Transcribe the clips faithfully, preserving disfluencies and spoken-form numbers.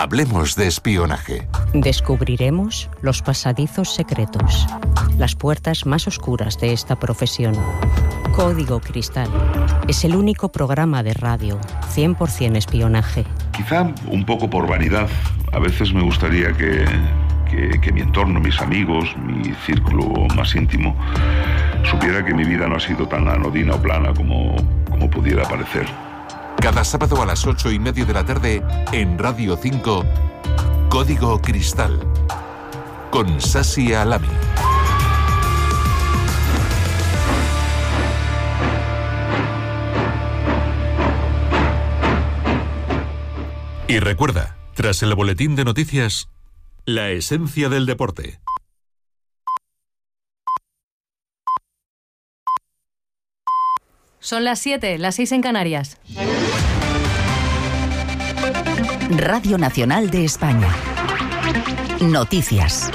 Hablemos de espionaje. Descubriremos los pasadizos secretos, las puertas más oscuras de esta profesión. Código Cristal es el único programa de radio cien por ciento espionaje. Quizá un poco por vanidad. A veces me gustaría que, que, que mi entorno, mis amigos, mi círculo más íntimo, supiera que mi vida no ha sido tan anodina o plana como, como pudiera parecer. Cada sábado a las ocho y media de la tarde en Radio cinco, Código Cristal, con Sasi Alami. Y recuerda, tras el boletín de noticias, la esencia del deporte. Son las siete, las seis en Canarias. Radio Nacional de España. Noticias.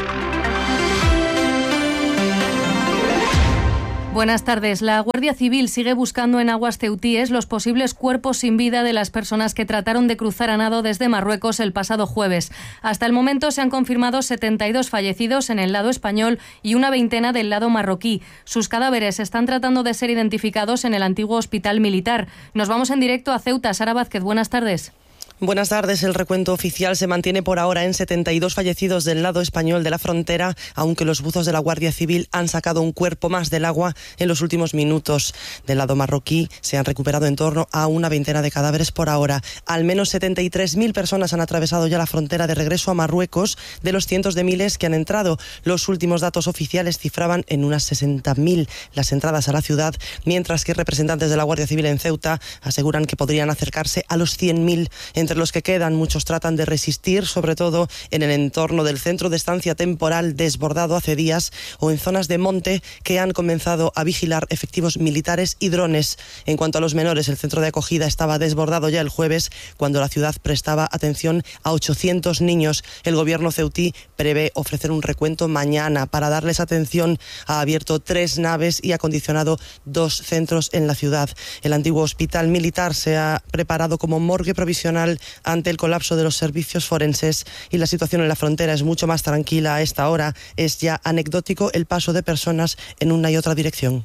Buenas tardes. La Guardia Civil sigue buscando en aguas ceutíes los posibles cuerpos sin vida de las personas que trataron de cruzar a nado desde Marruecos el pasado jueves. Hasta el momento se han confirmado setenta y dos fallecidos en el lado español y una veintena del lado marroquí. Sus cadáveres están tratando de ser identificados en el antiguo hospital militar. Nos vamos en directo a Ceuta. Sara Vázquez, buenas tardes. Buenas tardes. El recuento oficial se mantiene por ahora en setenta y dos fallecidos del lado español de la frontera, aunque los buzos de la Guardia Civil han sacado un cuerpo más del agua en los últimos minutos. Del lado marroquí se han recuperado en torno a una veintena de cadáveres por ahora. Al menos setenta y tres mil personas han atravesado ya la frontera de regreso a Marruecos de los cientos de miles que han entrado. Los últimos datos oficiales cifraban en unas sesenta mil las entradas a la ciudad, mientras que representantes de la Guardia Civil en Ceuta aseguran que podrían acercarse a los cien mil. Entre los que quedan, muchos tratan de resistir, sobre todo en el entorno del centro de estancia temporal desbordado hace días o en zonas de monte que han comenzado a vigilar efectivos militares y drones. En cuanto a los menores, el centro de acogida estaba desbordado ya el jueves cuando la ciudad prestaba atención a ochocientos niños. El gobierno ceutí prevé ofrecer un recuento mañana. Para darles atención ha abierto tres naves y ha acondicionado dos centros en la ciudad. El antiguo hospital militar se ha preparado como morgue provisional ante el colapso de los servicios forenses y la situación en la frontera es mucho más tranquila a esta hora. Es ya anecdótico el paso de personas en una y otra dirección.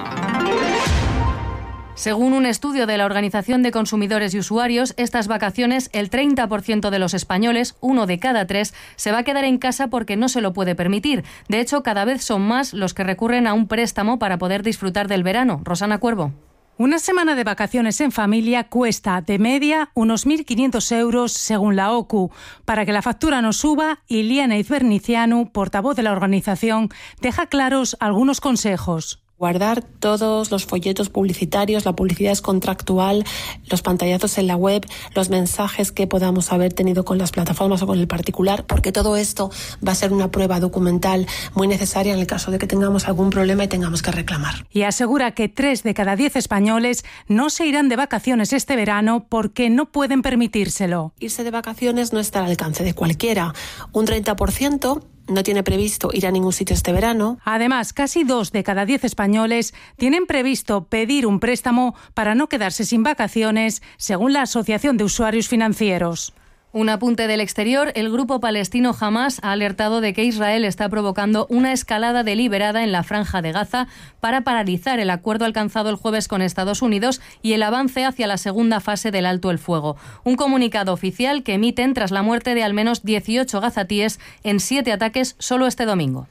Según un estudio de la Organización de Consumidores y Usuarios, estas vacaciones el treinta por ciento de los españoles, uno de cada tres, se va a quedar en casa porque no se lo puede permitir. De hecho, cada vez son más los que recurren a un préstamo para poder disfrutar del verano. Rosana Cuervo. Una semana de vacaciones en familia cuesta de media unos mil quinientos euros según la O C U. Para que la factura no suba, Iliana Izvernicianu, portavoz de la organización, deja claros algunos consejos. Guardar todos los folletos publicitarios, la publicidad es contractual, los pantallazos en la web, los mensajes que podamos haber tenido con las plataformas o con el particular, porque todo esto va a ser una prueba documental muy necesaria en el caso de que tengamos algún problema y tengamos que reclamar. Y asegura que tres de cada diez españoles no se irán de vacaciones este verano porque no pueden permitírselo. Irse de vacaciones no está al alcance de cualquiera. Un treinta por ciento no tiene previsto ir a ningún sitio este verano. Además, casi dos de cada diez españoles tienen previsto pedir un préstamo para no quedarse sin vacaciones, según la Asociación de Usuarios Financieros. Un apunte del exterior, el grupo palestino Hamas ha alertado de que Israel está provocando una escalada deliberada en la Franja de Gaza para paralizar el acuerdo alcanzado el jueves con Estados Unidos y el avance hacia la segunda fase del alto el fuego. Un comunicado oficial que emiten tras la muerte de al menos dieciocho gazatíes en siete ataques solo este domingo.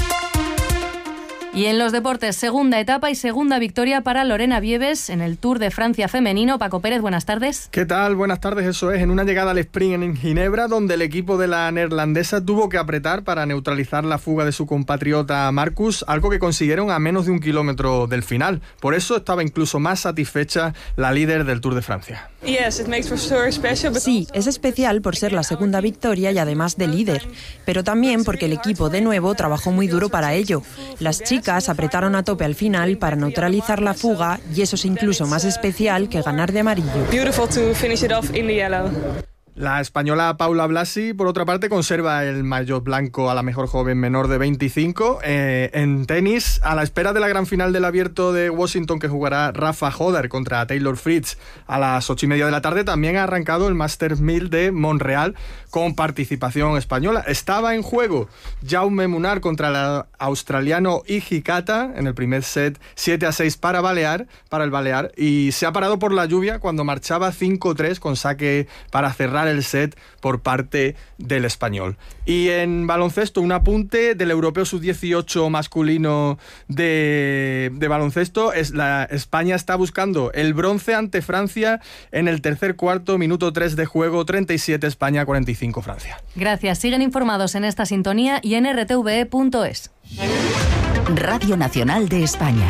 Y en los deportes, segunda etapa y segunda victoria para Lorena Vives en el Tour de Francia femenino. Paco Pérez, buenas tardes. ¿Qué tal? Buenas tardes, eso es, en una llegada al sprint en Ginebra, donde el equipo de la neerlandesa tuvo que apretar para neutralizar la fuga de su compatriota Marcus, algo que consiguieron a menos de un kilómetro del final. Por eso estaba incluso más satisfecha la líder del Tour de Francia. Sí, es especial por ser la segunda victoria y además de líder, pero también porque el equipo de nuevo trabajó muy duro para ello. Las chicas apretaron a tope al final para neutralizar la fuga y eso es incluso más especial que ganar de amarillo. La española Paula Blasi, por otra parte, conserva el maillot blanco a la mejor joven menor de veinticinco. Eh, en tenis, a la espera de la gran final del Abierto de Washington que jugará Rafa Hodder contra Taylor Fritz a las ocho y media de la tarde, también ha arrancado el Masters mil de Montreal con participación española. Estaba en juego Jaume Munar contra el australiano Hijikata en el primer set, siete a seis para Balear, para el Balear, y se ha parado por la lluvia cuando marchaba cinco tres con saque para cerrar el set por parte del español. Y en baloncesto, un apunte del Europeo sub dieciocho masculino de, de baloncesto. Es la, España está buscando el bronce ante Francia en el tercer cuarto, minuto tres de juego, treinta y siete España, cuarenta y cinco Francia. Gracias. Siguen informados en esta sintonía y en r t v e punto es. Radio Nacional de España.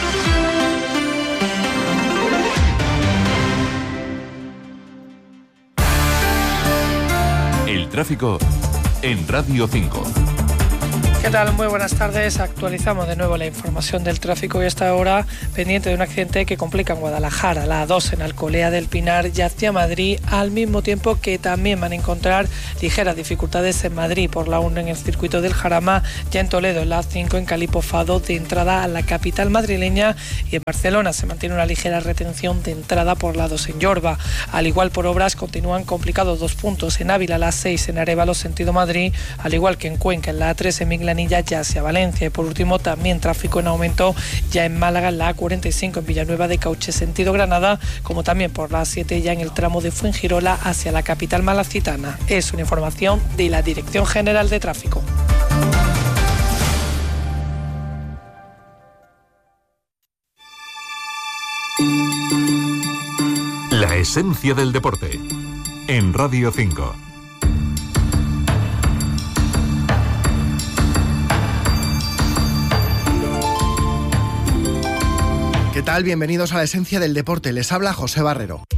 El tráfico en Radio cinco. ¿Qué tal? Muy buenas tardes. Actualizamos de nuevo la información del tráfico y hasta ahora pendiente de un accidente que complica en Guadalajara, la A dos en Alcolea del Pinar y hacia Madrid, al mismo tiempo que también van a encontrar ligeras dificultades en Madrid por la uno en el circuito del Jarama, ya en Toledo en la A cinco en Calipo Fado de entrada a la capital madrileña, y en Barcelona se mantiene una ligera retención de entrada por la dos en Yorba. Al igual por obras continúan complicados dos puntos en Ávila, la seis en Arévalo sentido Madrid, al igual que en Cuenca en la A tres en Miglanilla ya hacia Valencia, y por último también tráfico en aumento ya en Málaga en la A cuarenta y cinco en Villanueva de Cauche sentido Granada, como también por la A siete ya en el tramo de Fuengirola hacia la capital malacitana. Es una información de la Dirección General de Tráfico. La esencia del deporte en Radio cinco. ¿Qué tal? Bienvenidos a la esencia del deporte. Les habla José Barrero.